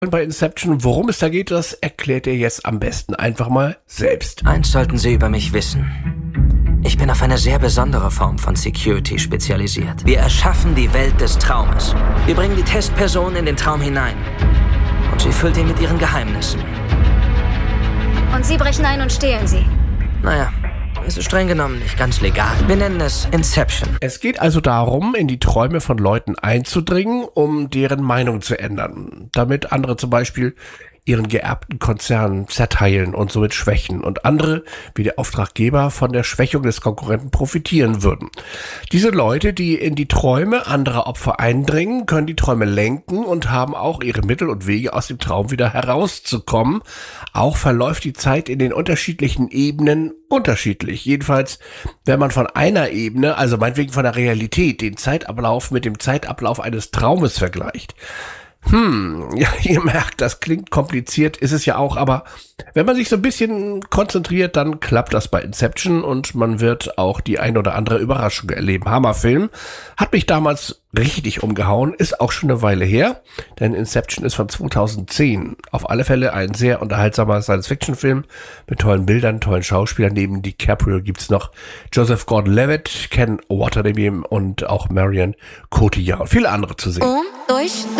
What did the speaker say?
Bei Inception, worum es da geht, das erklärt ihr jetzt am besten einfach mal selbst. Eins sollten Sie über mich wissen. Ich bin auf eine sehr besondere Form von Security spezialisiert. Wir erschaffen die Welt des Traumes. Wir bringen die Testperson in den Traum hinein. Und sie füllt ihn mit ihren Geheimnissen. Und Sie brechen ein und stehlen sie. Naja, es ist streng genommen nicht ganz legal. Wir nennen es Inception. Es geht also darum, in die Träume von Leuten einzudringen, um deren Meinung zu ändern. Damit andere zum Beispiel ihren geerbten Konzern zerteilen und somit schwächen und andere, wie der Auftraggeber, von der Schwächung des Konkurrenten profitieren würden. Diese Leute, die in die Träume anderer Opfer eindringen, können die Träume lenken und haben auch ihre Mittel und Wege, aus dem Traum wieder herauszukommen. Auch verläuft die Zeit in den unterschiedlichen Ebenen unterschiedlich. Jedenfalls, wenn man von einer Ebene, also meinetwegen von der Realität, den Zeitablauf mit dem Zeitablauf eines Traumes vergleicht. Ja, ihr merkt, das klingt kompliziert, ist es ja auch, aber wenn man sich so ein bisschen konzentriert, dann klappt das bei Inception und man wird auch die ein oder andere Überraschung erleben. Hammerfilm, hat mich damals richtig umgehauen, ist auch schon eine Weile her, denn Inception ist von 2010. Auf alle Fälle ein sehr unterhaltsamer Science-Fiction-Film mit tollen Bildern, tollen Schauspielern. Neben DiCaprio gibt's noch Joseph Gordon-Levitt, Ken Watanabe und auch Marion Cotillard und viele andere zu sehen. 1, 2, 3.